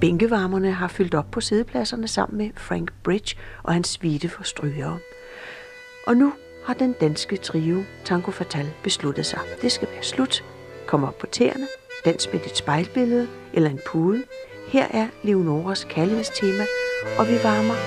Bænkevarmerne har fyldt op på sædepladserne sammen med Frank Bridge og hans suite for strygere. Og nu har den danske trio Tango Fatal besluttet sig. Det skal være slut. Kom op på tæerne, dans med dit spejlbillede eller en pude. Her er Leonoras kærlighedstema, og vi varmer